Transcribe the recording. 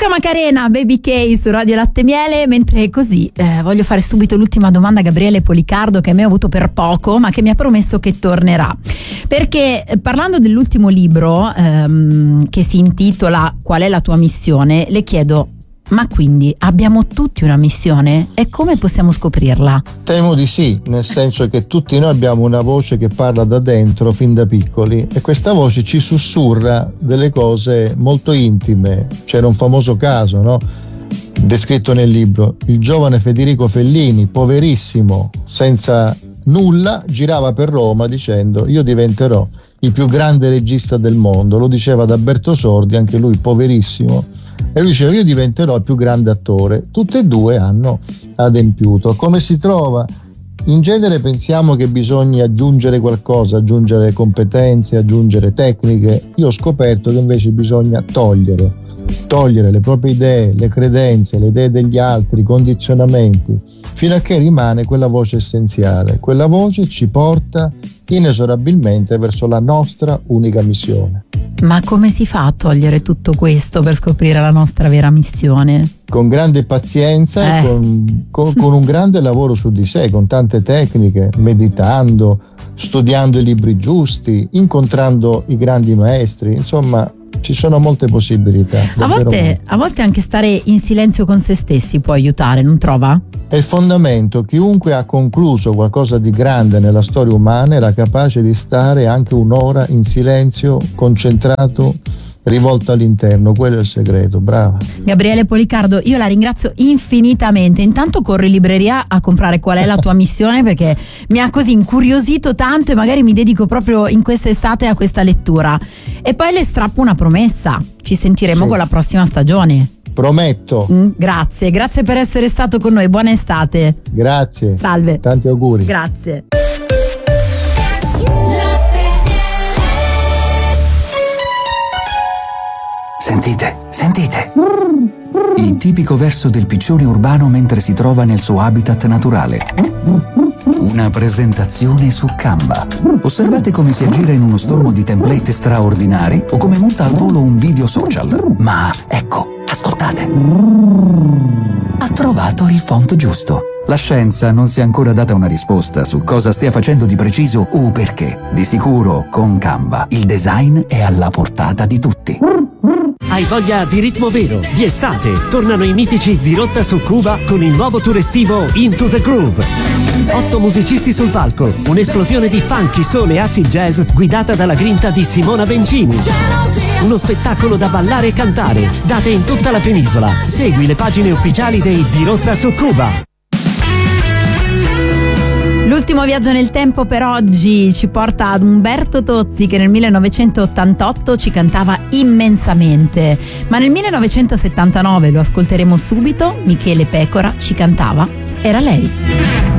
Luca Macarena, Baby K su Radio Latte Miele. Mentre così voglio fare subito l'ultima domanda a Gabriele Policardo, che a me ha avuto per poco ma che mi ha promesso che tornerà, perché parlando dell'ultimo libro che si intitola Qual è la tua missione, le chiedo: ma quindi abbiamo tutti una missione e come possiamo scoprirla? Temo di sì, nel senso che tutti noi abbiamo una voce che parla da dentro fin da piccoli, e questa voce ci sussurra delle cose molto intime. C'era un famoso caso, no? Descritto nel libro: il giovane Federico Fellini, poverissimo, senza nulla, girava per Roma dicendo: io diventerò il più grande regista del mondo. Lo diceva ad Alberto Sordi, anche lui poverissimo, e lui diceva: io diventerò il più grande attore. Tutte e due hanno adempiuto. Come si trova? In genere pensiamo che bisogna aggiungere qualcosa, aggiungere competenze, aggiungere tecniche. Io ho scoperto che invece bisogna togliere le proprie idee, le credenze, le idee degli altri, i condizionamenti, fino a che rimane quella voce essenziale. Quella voce ci porta inesorabilmente verso la nostra unica missione. Ma come si fa a togliere tutto questo per scoprire la nostra vera missione? Con grande pazienza e con un grande lavoro su di sé, con tante tecniche, meditando, studiando i libri giusti, incontrando i grandi maestri. Insomma, ci sono molte possibilità. A volte anche stare in silenzio con se stessi può aiutare, non trova? È il fondamento. Chiunque ha concluso qualcosa di grande nella storia umana era capace di stare anche un'ora in silenzio, concentrato, rivolto all'interno. Quello è il segreto. Brava Gabriele Policardo, io la ringrazio infinitamente. Intanto corro in libreria a comprare Qual è la tua missione, perché mi ha così incuriosito tanto e magari mi dedico proprio in quest'estate a questa lettura. E poi le strappo una promessa: ci sentiremo con la prossima stagione. Prometto. Grazie per essere stato con noi. Buona estate. Grazie. Salve. Tanti auguri. Grazie. Sentite. Il tipico verso del piccione urbano mentre si trova nel suo habitat naturale. Una presentazione su Canva. Osservate come si aggira in uno stormo di template straordinari o come monta al volo un video social. Ma ecco, ascoltate. Ha trovato il font giusto. La scienza non si è ancora data una risposta su cosa stia facendo di preciso o perché. Di sicuro, con Canva, il design è alla portata di tutti. Hai voglia di ritmo vero, di estate? Tornano i mitici di Rotta su Cuba con il nuovo tour estivo Into the Groove. 8 musicisti sul palco, un'esplosione di funky, soul e acid jazz guidata dalla grinta di Simona Bencini. Uno spettacolo da ballare e cantare, date in tutta la penisola. Segui le pagine ufficiali dei Di Rotta su Cuba. L'ultimo viaggio nel tempo per oggi ci porta ad Umberto Tozzi, che nel 1988 ci cantava immensamente, ma nel 1979, lo ascolteremo subito, Michele Pecora ci cantava Era lei.